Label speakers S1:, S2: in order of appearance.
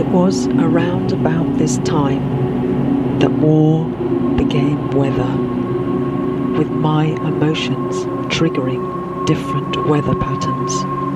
S1: was around about this time that war became weather, with my emotions triggering different weather patterns.